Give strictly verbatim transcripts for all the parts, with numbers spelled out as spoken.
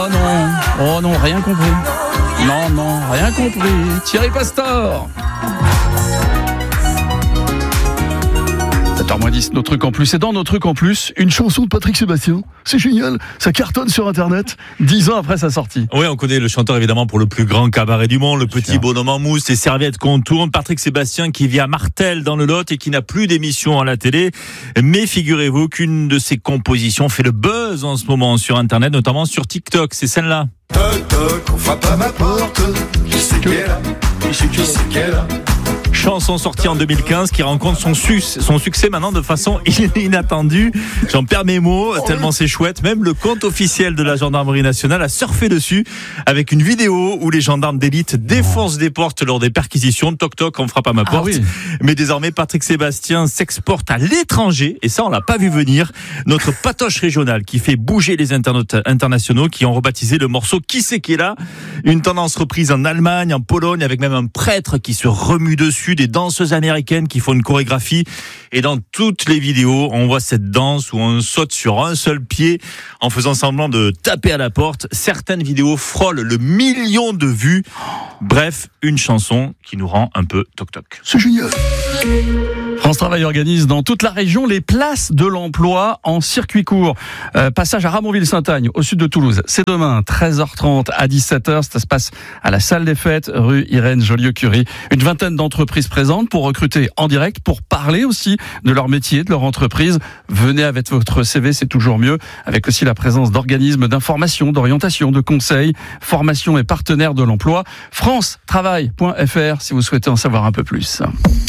Oh non, oh non, rien compris. Non, non, rien compris. Thierry Pastor. sept heures moins dix, nos trucs en plus. Et dans nos trucs en plus, une chanson de Patrick Sébastien. C'est génial, ça cartonne sur Internet, dix ans après sa sortie. Oui, on connaît le chanteur évidemment pour le plus grand cabaret du monde, le petit bonhomme en mousse, les serviettes qu'on tourne. Patrick Sébastien qui vit à Martel dans le Lot et qui n'a plus d'émission à la télé. Mais figurez-vous qu'une de ses compositions fait le buzz en ce moment sur Internet, notamment sur TikTok. C'est celle-là. Toc toc, on frappe à ma porte. Qui c'est qu'elle a ? Qui c'est qu'elle a ? Chanson sortie en deux mille quinze qui rencontre son, su- son succès maintenant de façon inattendue. J'en perds mes mots, tellement c'est chouette. Même le compte officiel de la gendarmerie nationale a surfé dessus avec une vidéo où les gendarmes d'élite défoncent des portes lors des perquisitions. Toc toc, on frappe à ma porte. Ah oui. Mais désormais, Patrick Sébastien s'exporte à l'étranger et ça, on l'a pas vu venir. Notre patoche régionale qui fait bouger les internautes internationaux qui ont rebaptisé le morceau Qui c'est qui est là ? Une tendance reprise en Allemagne, en Pologne, avec même un prêtre qui se remue dessus, des danseuses américaines qui font une chorégraphie. Et dans toutes les vidéos, on voit cette danse où on saute sur un seul pied en faisant semblant de taper à la porte. Certaines vidéos frôlent le million de vues. Bref, une chanson qui nous rend un peu toc-toc. C'est génial. France Travail organise dans toute la région les places de l'emploi en circuit court. Euh, passage à Ramonville-Saint-Agne, au sud de Toulouse. C'est demain, treize heures trente à dix-sept heures. Ça se passe à la salle des fêtes, rue Irène Joliot-Curie. Une vingtaine d'entreprises présentes pour recruter en direct, pour parler aussi de leur métier, de leur entreprise. Venez avec votre C V, c'est toujours mieux. Avec aussi la présence d'organismes d'information, d'orientation, de conseils, formation et partenaires de l'emploi. france travail point f r si vous souhaitez en savoir un peu plus.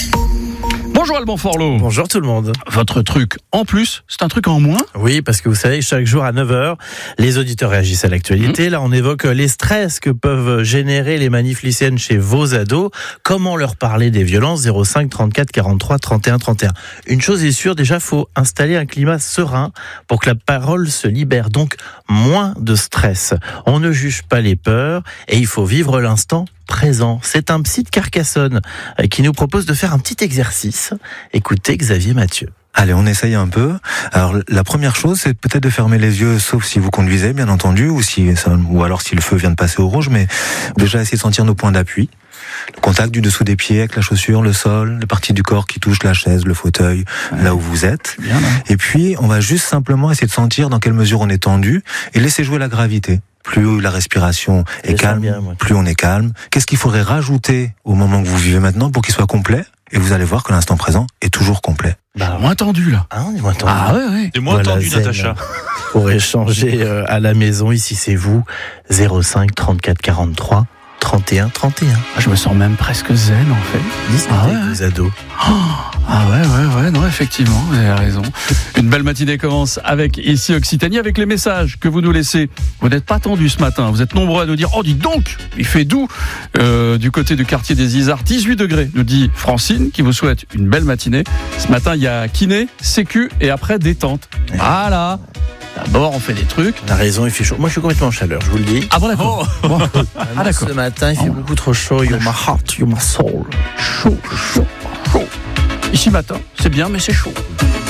Bonjour Alban Forlot. Bonjour tout le monde. Votre truc en plus, c'est un truc en moins ? Oui, parce que vous savez, chaque jour à neuf heures, les auditeurs réagissent à l'actualité. Mmh. Là, on évoque les stress que peuvent générer les manifs lycéennes chez vos ados. Comment leur parler des violences ? zéro cinq trente-quatre quarante-trois trente et un trente et un. Une chose est sûre, déjà, il faut installer un climat serein pour que la parole se libère. Donc, moins de stress. On ne juge pas les peurs et il faut vivre l'instant présent. C'est un psy de Carcassonne qui nous propose de faire un petit exercice. Écoutez Xavier Mathieu. Allez, on essaye un peu. Alors, la première chose, c'est peut-être de fermer les yeux, sauf si vous conduisez, bien entendu, ou si, ou alors si le feu vient de passer au rouge, mais déjà essayer de sentir nos points d'appui. Le contact du dessous des pieds avec la chaussure, le sol, les parties du corps qui touchent la chaise, le fauteuil, ouais. Là où vous êtes. Bien, et puis, on va juste simplement essayer de sentir dans quelle mesure on est tendu et laisser jouer la gravité. Plus la respiration est calme, bien, plus on est calme. Qu'est-ce qu'il faudrait rajouter au moment que vous vivez maintenant pour qu'il soit complet ? Et vous allez voir que l'instant présent est toujours complet. Bah, moins tendu là. Ah, on est moins tendu. Ah ouais, ouais. C'est moins voilà, tendu, zen, Natacha. Pour échanger euh, à la maison, ici c'est vous. zéro cinq trente-quatre quarante-trois trente et un trente et un. Ah, je me sens même presque zen en fait. Discutez ah ouais, avec vos ados. Oh, ah ouais, ouais, ouais, non, effectivement, vous avez raison. Une belle matinée commence avec ici Occitanie, avec les messages que vous nous laissez. Vous n'êtes pas tendus ce matin, vous êtes nombreux à nous dire « Oh, dis donc, il fait doux euh, » du côté du quartier des Isards, dix-huit degrés, nous dit Francine, qui vous souhaite une belle matinée. Ce matin, il y a kiné, sécu et après détente. Voilà. D'abord, on fait des trucs. On a raison, il fait chaud. Moi, je suis complètement en chaleur, je vous le dis. Ah bon, d'accord. Oh. Bon. Ah, d'accord. Ce matin, il fait oh. beaucoup trop chaud. You're my heart, you're my soul. Chaud, chaud, chaud. Ici matin, c'est bien, mais c'est chaud.